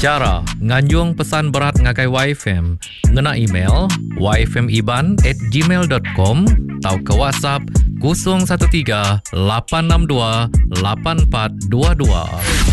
Cara nganjung pesan berat ngagai YFM, ngena email yfmiban@gmail.com atau ke WhatsApp 013 862 8422.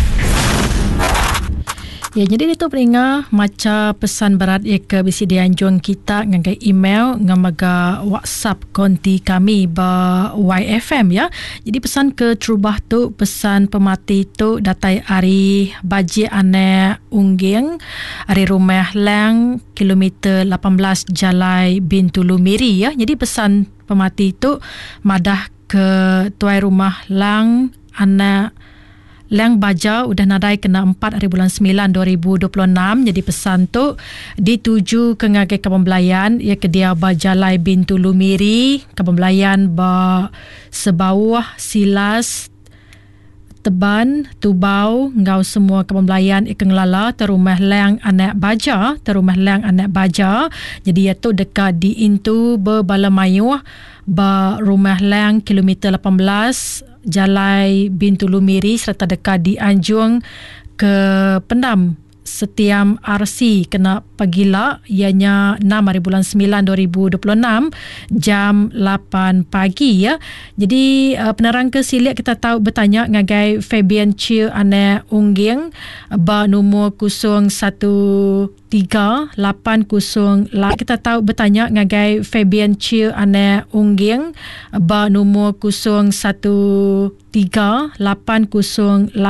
Ya, jadi itu peringat macam pesan berat ke bisi dianjung kita ngagai email ngamaga WhatsApp konti kami ba YFM ya. Jadi pesan ke terubah tu pesan pemati tu datai ari baji ane ungging ari rumah lang kilometer 18 Jalai Bintulu Miri ya. Jadi pesan pemati tu madah ke tuai rumah lang anak Lang Baja udah nadai kena 4 hari bulan 9 2026. Jadi pesan tu dituju ke ngagai Kepembelayan ia ke dia Bajalai Bintulu Miri, Kepembelayan ba Sebawah, Silas, Teban, Tubau, ngau semua Kepembelayan ikeng lala terumah lang anak baja, terumah lang anak baja. Jadi iaitu dekat di Intu Balamayuh ba rumah lang kilometer 18 Jalai Bintulu Miri serta dekat di Anjung ke Pendam Setiam RC kena pagila ianya 6 hari bulan 9 2026 jam 8 pagi ya. Jadi penerang ke silik kita tahu bertanya ngagai Fabian Chiu ane ungging ba nombor 013 808 kita tahu bertanya ngagai Fabian Chiu ane ungging ba nombor 013 808